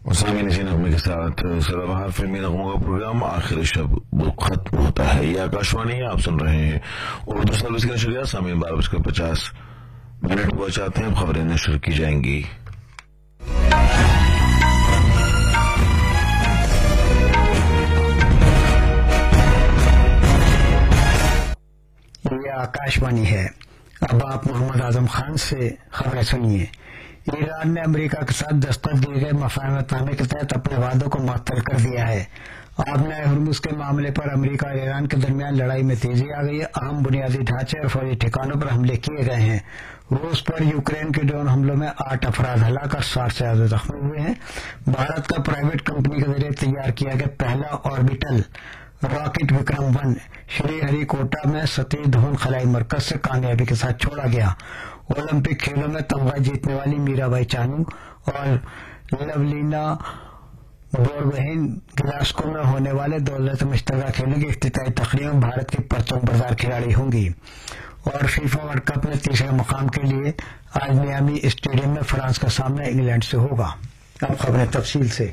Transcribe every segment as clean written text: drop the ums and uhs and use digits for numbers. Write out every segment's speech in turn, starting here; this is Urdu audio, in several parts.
سامعین اسی نغمے کے ساتھ سدا بہار فلمی نغموں کا پروگرام آخر شب ختم ہوتا ہے۔ یہ آکاشوانی ہے، آپ سن رہے ہیں اردو سروس کی نشریات۔ سامعین 12:50 ہوا چاہتے ہیں، خبریں نشر کی جائیں گی۔ یہ آکاشوانی ہے۔ اب آپ محمد اعظم خان سے خبریں سنیے۔ ایران نے امریکہ کے ساتھ دستخط دیے گئے مفاہمت نامے کے تحت اپنے وعدوں کو معطل کر دیا ہے۔ آبنائے ہرمز کے معاملے پر امریکہ اور ایران کے درمیان لڑائی میں تیزی آ گئی ہے۔ اہم بنیادی ڈھانچے اور فوجی ٹھکانوں پر حملے کیے گئے ہیں۔ روس پر یوکرین کے ڈرون حملوں میں 8 افراد ہلاک اور 60 سے زیادہ زخمی ہوئے ہیں۔ بھارت کا پرائیویٹ کمپنی کے ذریعے تیار کیا گیا پہلا آربیٹل راکٹ وکرم 1 شری ہری کوٹا میں ستیش دھون خلائی مرکز سے کامیابی کے ساتھ چھوڑا گیا۔ اولمپک کھیلوں میں تمغہ جیتنے والی میرا بائی چانو اور لولینا بورگوہین گلاسکو میں ہونے والے دولت مشترکہ کھیلوں کی افتتاحی تقریب میں بھارت کی پرچم بردار کھلاڑی ہوں گی۔ اور فیفا ورلڈ کپ میں تیسرے مقام کے لیے آج میامی اسٹیڈیم میں فرانس کا سامنا انگلینڈ سے ہوگا۔ اب خبریں تفصیل سے۔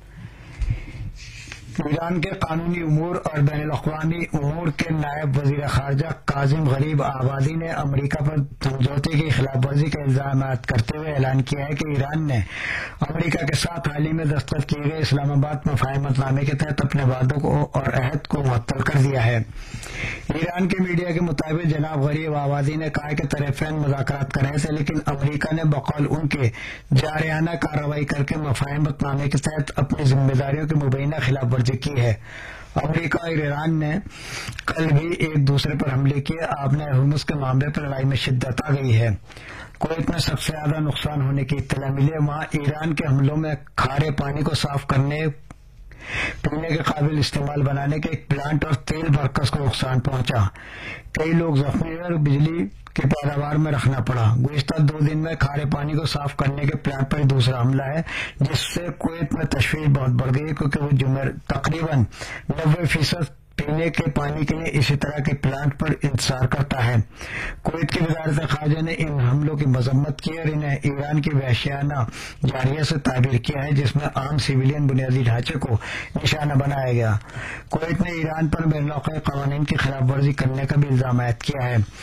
ایران کے قانونی امور اور بین الاقوامی امور کے نائب وزیر خارجہ قاسم غریب آبادی نے امریکہ پر سمجھوتے کی خلاف ورزی کا الزام عائد کرتے ہوئے اعلان کیا ہے کہ ایران نے امریکہ کے ساتھ حال ہی میں دستخط کیے گئے اسلام آباد مفاہمت نامے کے تحت اپنے وعدوں کو اور عہد کو معطل کر دیا ہے۔ ایران کے میڈیا کے مطابق جناب غریب آبادی نے کہا کہ طرفین مذاکرات کر رہے تھے، لیکن امریکہ نے بقول ان کے جارحانہ کارروائی کر کے مفاہمت نامے کے تحت اپنی ذمہ داریوں کی مبینہ خلاف ورزی کی ہے۔ امریکہ اور ایران نے کل بھی ایک دوسرے پر حملے کیے۔ آبنائے ہرمز کے معاملے پر لڑائی میں شدت آ گئی ہے۔ کویت میں سب سے زیادہ نقصان ہونے کی اطلاع ملی ہے۔ وہاں ایران کے حملوں میں کھارے پانی کو صاف کرنے، پینے کے قابل استعمال بنانے کے ایک پلانٹ اور تیل مرکز کو نقصان پہنچا۔ کئی لوگ زخمی ہوئے اور بجلی کی پیداوار میں رکھنا پڑا۔ گزشتہ 2 دن میں کھارے پانی کو صاف کرنے کے پلانٹ پر دوسرا حملہ ہے، جس سے کویت میں تشویش بہت بڑھ گئی ہے، کیونکہ وہ تقریباً 90% پینے کے پانی کے لیے اسی طرح کے پلانٹ پر انحصار کرتا ہے۔ کویت کی وزارت خارجہ نے ان حملوں کی مذمت کی اور انہیں ایران کی وحشیانہ جاریہ سے تعبیر کیا ہے، جس میں عام سویلین بنیادی ڈھانچے کو نشانہ بنایا گیا۔ کویت نے ایران پر بین الاقوامی قوانین کی خلاف ورزی کرنے کا بھی الزام عائد کیا ہے۔